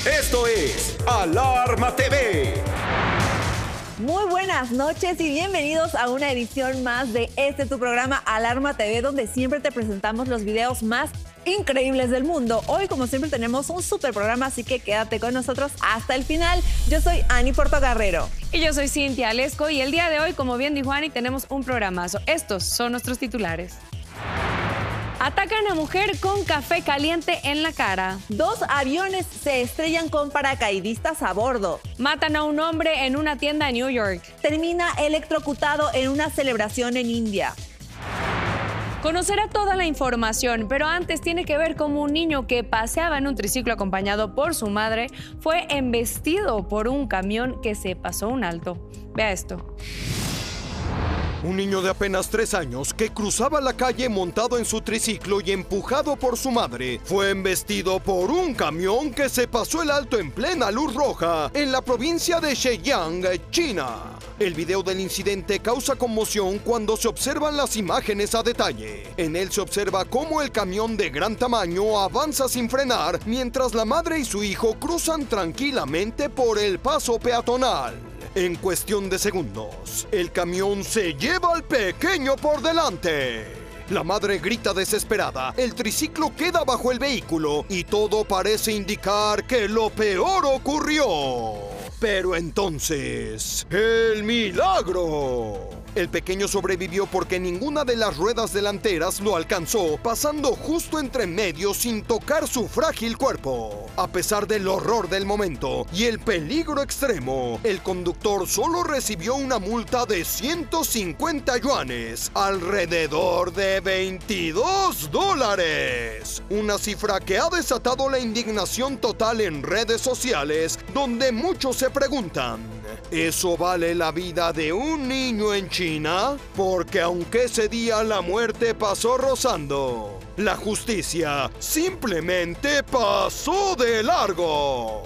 Esto es Alarma TV. Muy buenas noches y bienvenidos a una edición más de tu programa Alarma TV, donde siempre te presentamos los videos más increíbles del mundo. Hoy, como siempre, tenemos un super programa, así que quédate con nosotros hasta el final. Yo soy Ani Portocarrero. Y yo soy Cintia Alesco y el día de hoy, como bien dijo Ani, tenemos un programazo. Estos son nuestros titulares. Atacan a mujer con café caliente en la cara. 2 aviones se estrellan con paracaidistas a bordo. Matan a un hombre en una tienda en New York. Termina electrocutado en una celebración en India. Conocerá toda la información, pero antes tiene que ver cómo un niño que paseaba en un triciclo acompañado por su madre fue embestido por un camión que se pasó un alto. Vea esto. Un niño de apenas 3 años que cruzaba la calle montado en su triciclo y empujado por su madre fue embestido por un camión que se pasó el alto en plena luz roja en la provincia de Zhejiang, China. El video del incidente causa conmoción cuando se observan las imágenes a detalle. En él se observa cómo el camión de gran tamaño avanza sin frenar mientras la madre y su hijo cruzan tranquilamente por el paso peatonal. En cuestión de segundos, el camión se lleva al pequeño por delante. La madre grita desesperada, el triciclo queda bajo el vehículo y todo parece indicar que lo peor ocurrió. Pero entonces, ¡el milagro! El pequeño sobrevivió porque ninguna de las ruedas delanteras lo alcanzó, pasando justo entre medio sin tocar su frágil cuerpo. A pesar del horror del momento y el peligro extremo, el conductor solo recibió una multa de 150 yuanes, alrededor de $22. Una cifra que ha desatado la indignación total en redes sociales, donde muchos se preguntan: ¿eso vale la vida de un niño en China? Porque aunque ese día la muerte pasó rozando, la justicia simplemente pasó de largo.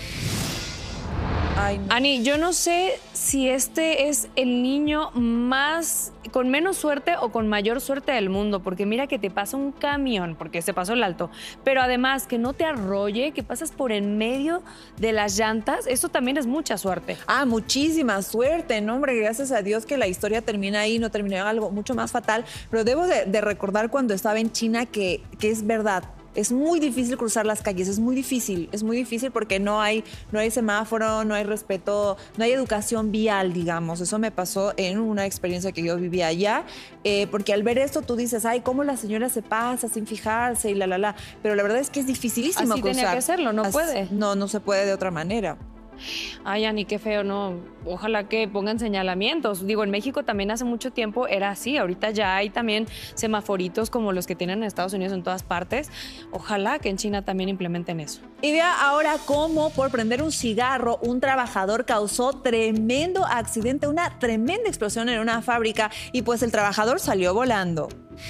Ay, no. Ani, yo no sé si este es el niño con menos suerte o con mayor suerte del mundo, porque mira que te pasa un camión, porque se pasó el alto, pero además que no te arrolle, que pasas por en medio de las llantas, eso también es mucha suerte. Muchísima suerte, ¿no, hombre? Gracias a Dios que la historia termina ahí, no terminó en algo mucho más fatal, pero debo de recordar cuando estaba en China que es verdad. Es muy difícil cruzar las calles, es muy difícil porque no hay semáforo, no hay respeto, no hay educación vial, digamos. Eso me pasó en una experiencia que yo vivía allá, porque al ver esto tú dices, ay, cómo la señora se pasa sin fijarse y la, pero la verdad es que es dificilísimo Así cruzar. tenía que hacerlo, no puede. No se puede de otra manera. Ay, Ani, qué feo, ¿no? Ojalá que pongan señalamientos. Digo, en México también hace mucho tiempo era así. Ahorita ya hay también semaforitos como los que tienen en Estados Unidos en todas partes. Ojalá que en China también implementen eso. Y vea ahora cómo por prender un cigarro un trabajador causó tremendo accidente, una tremenda explosión en una fábrica y pues el trabajador salió volando.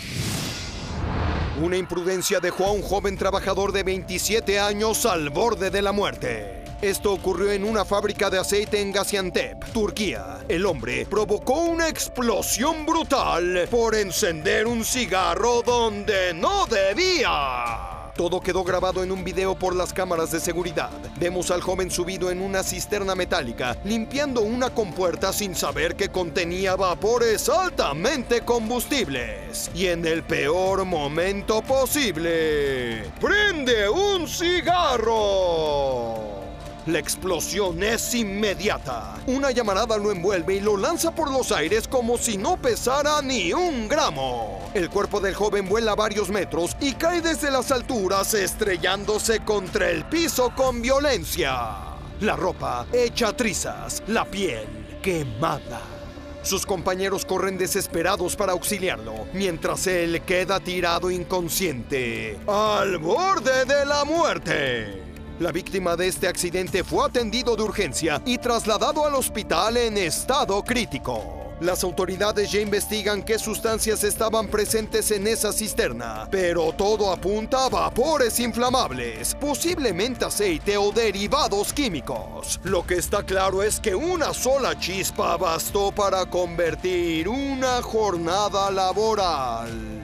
Una imprudencia dejó a un joven trabajador de 27 años al borde de la muerte. Esto ocurrió en una fábrica de aceite en Gaziantep, Turquía. El hombre provocó una explosión brutal por encender un cigarro donde no debía. Todo quedó grabado en un video por las cámaras de seguridad. Vemos al joven subido en una cisterna metálica, limpiando una compuerta sin saber que contenía vapores altamente combustibles. Y en el peor momento posible, ¡prende un cigarro! La explosión es inmediata. Una llamarada lo envuelve y lo lanza por los aires como si no pesara ni 1 gramo. El cuerpo del joven vuela varios metros y cae desde las alturas estrellándose contra el piso con violencia. La ropa hecha trizas, la piel quemada. Sus compañeros corren desesperados para auxiliarlo, mientras él queda tirado inconsciente, al borde de la muerte. La víctima de este accidente fue atendido de urgencia y trasladado al hospital en estado crítico. Las autoridades ya investigan qué sustancias estaban presentes en esa cisterna, pero todo apunta a vapores inflamables, posiblemente aceite o derivados químicos. Lo que está claro es que una sola chispa bastó para convertir una jornada laboral